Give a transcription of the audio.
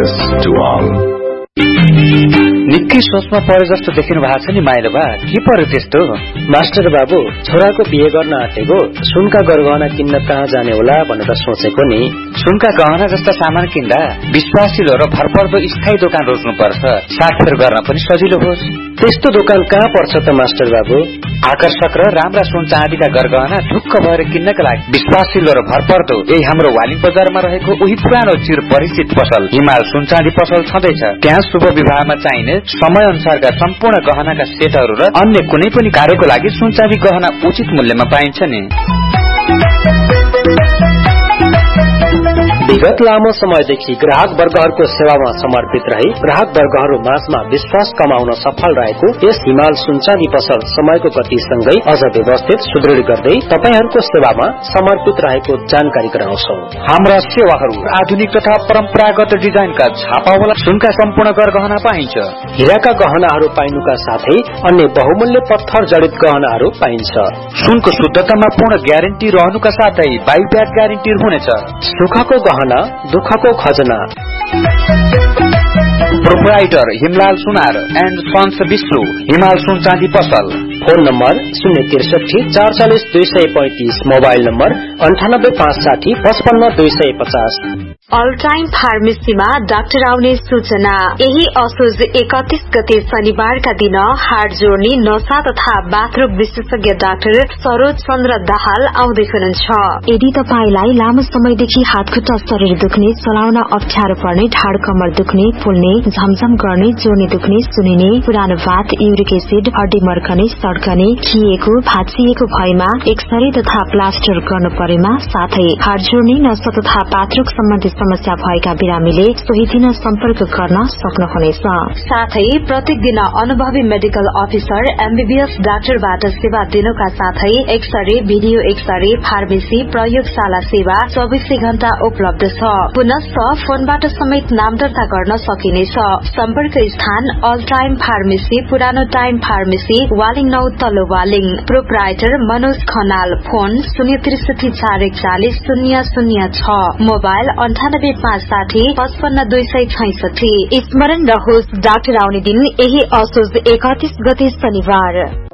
Service to all. निकै सोचमा परे जस्तो देखिनु भएको छ नि माइलो बा, के पर्यो त्यस्तो? मास्टर बाबु, छोराको बिहे गर्न आँटेको, सुनका गरगहना किन्न कहाँ जाने होला भनेर सोचेको नि। सुनका गहना जस्ता सामान किन्दा विश्वासिलो र भरपर्दो स्थायी दोकान रोज्नुपर्छ, साटफेर गर्न पनि सजिलो होस्। त्यस्तो दोकान कहाँ पर्छ त मास्टर बाबु? आकर्षक र राम्रा सुन चाँदीका गरगहना ढुक्क भएर किन्नका लागि विश्वासिलो र भरपर्दो यही हाम्रो वालिङ बजारमा रहेको उही पुरानो चिर परिचित पसल हिमाल सुन चाँदी पसल छँदैछ। त्यहाँ शुभ विवाहमा चाहिने समय अनुसारका सम्पूर्ण गहनाका सेटहरू र अन्य कुनै पनि कार्यको लागि सुन चाँदी गहना उचित मूल्यमा पाइन्छ नि। विगत लामो समयदेखि ग्राहक वर्गहरूको सेवामा समर्पित रही ग्राहक वर्गहरू माझमा विश्वास कमाउन सफल रहेको यस हिमाल सुनचाँदी पसल समयको गतिसँगै अझ व्यवस्थित सुदृढ गर्दै तपाईहरूको सेवामा समर्पित रहेको जानकारी गराउँछौ। हाम्रा सेवाहरू आधुनिक तथा परम्परागत डिजाइनका छापावाला सुनका सम्पूर्ण गहना पाइन्छ। हीराका गहनाहरू पाइनुका साथै अन्य बहुमूल्य पत्थर जडित गहनाहरू पाइन्छ। सुनको शुद्धतामा पूर्ण ग्यारेन्टी रहनुका साथै बाइब्याक ग्यारेन्टी हुनेछ। सुखको गहना, दुःखको खजना। Proprietor Himlal Sunar and sons Vishnu, हिमाल सुन चाँदी पसल। Phone number 063 440 235, mobile number 98 560 55 250। All time फार्मेसीमा doctor आउने सूचना। यही असोज 31 गते शनिबारका दिन हाड जोड्ने, नसा तथा बाथरोग विशेषज्ञ डाक्टर सरोज चन्द्र दाहाल आउँदै हुनुहुन्छ। यदि तपाईलाई लामो समयदेखि हातखुट्टा शरीर दुख्ने, चलाउन अप्ठ्यारो पर्ने, ढाड कमर दुख्ने, फुल्ने, झमझम गर्ने, जोड्ने दुख्ने, सुनिने, पुरानो भात, युरिक एसिड, हड्डी मर्कने, सड्कने, खिएको, भाँचिएको भएमा एक्सरे तथा प्लास्टर गर्नु परेमा, साथै हाड जोड्ने, नसा तथा बाथरोग सम्बन्धी समस्या भएका बिरामीले सोही दिन सम्पर्क गर्न सक्नुहुनेछ। साथै प्रत्येक दिन अनुभवी मेडिकल अफिसर एमबीबीएस डाक्टरबाट सेवा दिनुका साथै एक्सरे, भिडियो एक्सरे, फार्मेसी, प्रयोगशाला सेवा 24 घण्टा उपलब्ध छ। पुनश्च फोनबाट समेत नाम दर्ता गर्न सकिनेछ। सम्पर्क स्थान अल टाइम फार्मेसी, पुरानो टाइम फार्मेसी, वालिङ 9 तल्लो Waling. Proprietor Manoj Khanal. Phone 063 441 006, mobile 98 560 55 266। स्मरण रहोस्, डाक्टर आउने दिन यही असोज 31 गते शनिबार।